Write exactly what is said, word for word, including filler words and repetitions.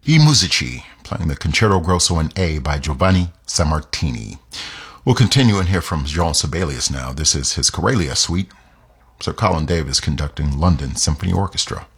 I Musici, playing the Concerto Grosso in A by Giovanni Sammartini. We'll continue and hear from Jean Sibelius now. This is his Corelia Suite. Sir Colin Davis conducting London Symphony Orchestra.